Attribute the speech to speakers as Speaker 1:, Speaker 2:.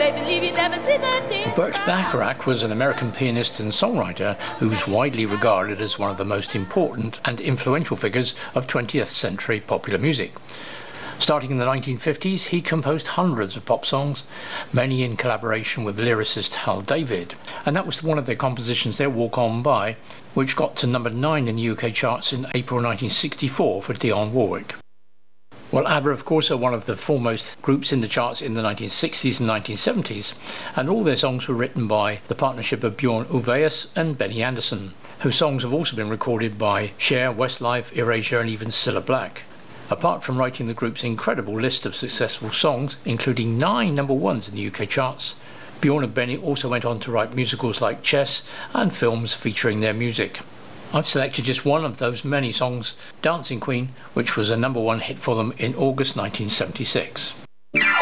Speaker 1: Burt Bacharach was an American pianist and songwriter who's widely regarded as one of the most important and influential figures of 20th century popular music. Starting in the 1950s, he composed hundreds of pop songs, many in collaboration with lyricist Hal David, and that was one of their compositions, their Walk On By, which got to number 9 in the UK charts in April 1964 for Dionne Warwick. Well, ABBA, of course, are one of the foremost groups in the charts in the 1960s and 1970s, and all their songs were written by the partnership of Bjorn Ulvaeus and Benny Andersson, whose songs have also been recorded by Cher, Westlife, Erasure and even Cilla Black. Apart from writing the group's incredible list of successful songs, including 9 number ones in the UK charts, Bjorn and Benny also went on to write musicals like Chess and films featuring their music. I've selected just one of those many songs, Dancing Queen, which was a number 1 hit for them in August 1976.